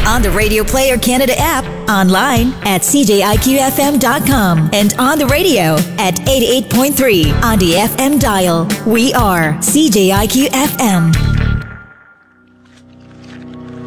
On the Radio Player Canada app, online at cjiqfm.com, and on the radio at 88.3 on the FM dial. We are CJIQ FM.